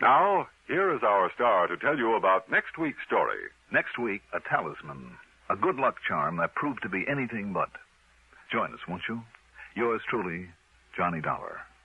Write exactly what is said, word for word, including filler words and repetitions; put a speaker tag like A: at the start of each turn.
A: Now, here is our star to tell you about next week's story.
B: Next week, a talisman, a good luck charm that proved to be anything but. Join us, won't you? Yours truly, Johnny Dollar.